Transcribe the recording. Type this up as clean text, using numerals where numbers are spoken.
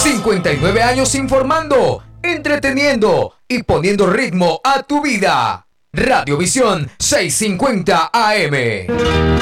59 años informando, entreteniendo y poniendo ritmo a tu vida. Radiovisión 650 AM.